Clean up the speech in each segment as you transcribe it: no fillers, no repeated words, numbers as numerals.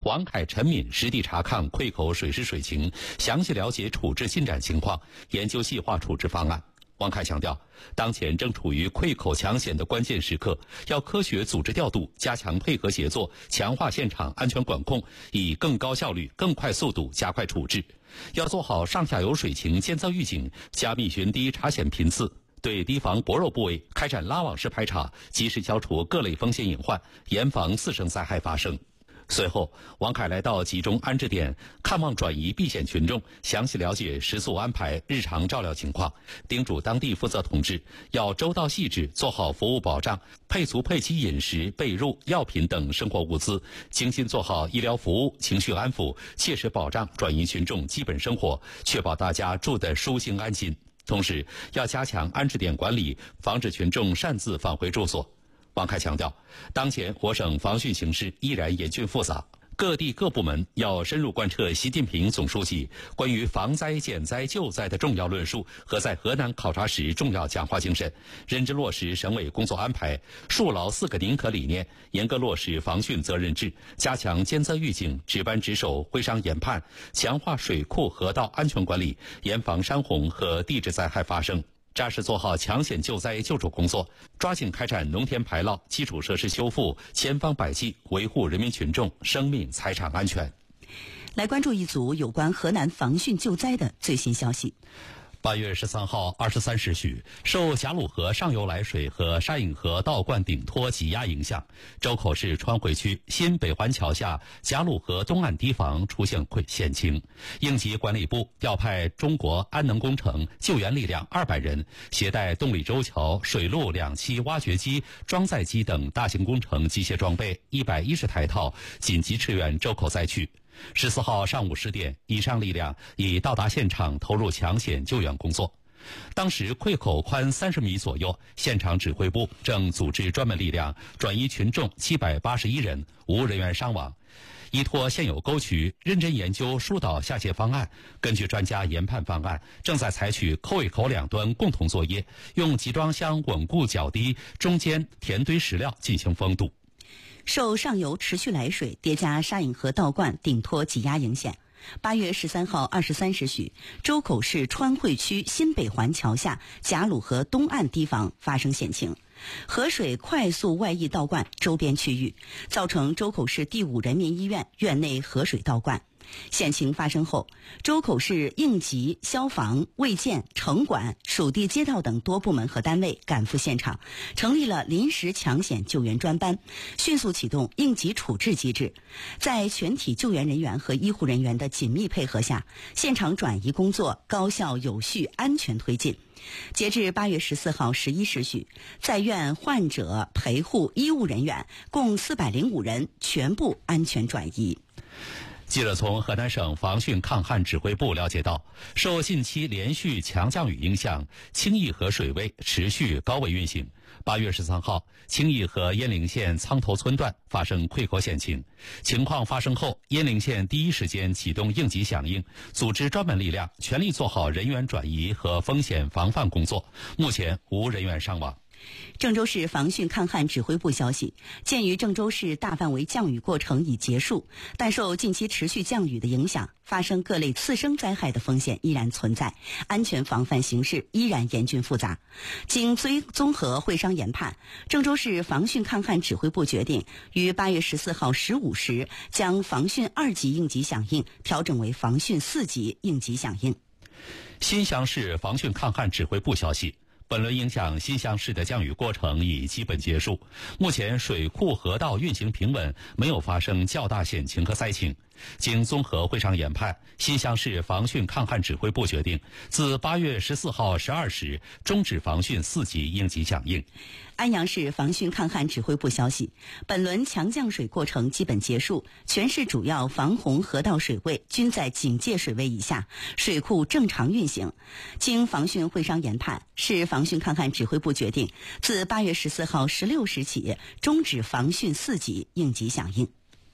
王凯、陈敏实地查看溃口水势水情，详细了解处置进展情况，研究细化处置方案。王凯强调，当前正处于溃口抢险的关键时刻，要科学组织调度，加强配合协作，强化现场安全管控，以更高效率、更快速度加快处置。要做好上下游水情监测预警，加密巡堤查险频次，对堤防薄弱部位开展拉网式排查，及时消除各类风险隐患，严防次生灾害发生。随后，王凯来到集中安置点，看望转移避险群众，详细了解食宿安排、日常照料情况，叮嘱当地负责同志要周到细致，做好服务保障，配足配齐饮食、被褥、药品等生活物资，精心做好医疗服务、情绪安抚，切实保障转移群众基本生活，确保大家住得舒心安心。同时，要加强安置点管理，防止群众擅自返回住所。王凯强调，当前我省防汛形势依然严峻复杂，各地各部门要深入贯彻习近平总书记关于防灾减灾救灾的重要论述和在河南考察时重要讲话精神，认真落实省委工作安排，树牢4个宁可理念，严格落实防汛责任制，加强监测预警，值班值守会商研判，强化水库河道安全管理，严防山洪和地质灾害发生。扎实做好抢险救灾救助工作，抓紧开展农田排涝、基础设施修复，千方百计维护人民群众生命财产安全。 来关注一组有关河南防汛救灾的最新消息。 8月13号23时许，受贾鲁河上游来水和沙引河倒灌顶托挤压影响，周口市川汇区新北环桥下贾鲁河东岸堤防出现险情，应急管理部调派中国安能工程救援力量200人，携带动力周桥、水陆2栖挖掘机、装载机等大型工程机械装备110台套，紧急驰援周口灾区。14号上午10点，以上力量已到达现场，投入抢险救援工作。当时溃口宽30米左右，现场指挥部正组织专门力量转移群众781人，无人员伤亡。依托现有沟渠，认真研究疏导下泄方案，根据专家研判方案，正在采取扣一口两端共同作业，用集装箱稳固脚堤，中间填堆石料进行封堵。 受上游持续来水叠加沙引河倒灌顶托挤压影响，8月13号23时许，周口市川汇区新北环桥下贾鲁河东岸堤防发生险情，河水快速外溢倒灌周边区域，造成周口市第5人民医院院内河水倒灌。险情发生后，周口市应急、消防、卫健、城管、属地街道等多部门和单位赶赴现场，成立了临时抢险救援专班，迅速启动应急处置机制。在全体救援人员和医护人员的紧密配合下，现场转移工作高效、有序、安全推进。截至8月14号11时许，在院患者、陪护、医务人员共405人全部安全转移。 记者从河南省防汛抗旱指挥部了解到，受近期连续强降雨影响，清义河水位持续高位运行。8月13号，清义河鄢陵县苍头村段发生溃口险情。情况发生后，鄢陵县第一时间启动应急响应，组织专门力量，全力做好人员转移和风险防范工作。目前无人员伤亡。 郑州市防汛抗旱指挥部消息，鉴于郑州市大范围降雨过程已结束，但受近期持续降雨的影响，发生各类次生灾害的风险依然存在，安全防范形势依然严峻复杂。经综合会商研判，郑州市防汛抗旱指挥部决定于8月14号15时将防汛2级应急响应调整为防汛4级应急响应。 新乡市防汛抗旱指挥部消息，本轮影响新乡市的降雨过程已基本结束，目前水库河道运行平稳，没有发生较大险情和灾情。经综合会商研判，新乡市防汛抗旱指挥部决定自8月14号12时终止防汛4级应急响应。 安阳市防汛抗旱指挥部消息，本轮强降水过程基本结束，全市主要防洪河道水位均在警戒水位以下，水库正常运行。经防汛会商研判，市防汛抗旱指挥部决定自8月14号16时起终止防汛4级应急响应。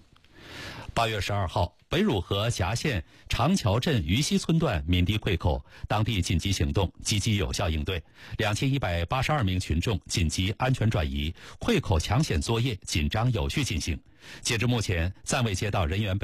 8月12号，北汝河峡县长桥镇鱼溪村段民堤溃口，当地紧急行动，积极有效应对，2182名群众紧急安全转移，溃口抢险作业紧张有序进行。截至目前，暂未接到人员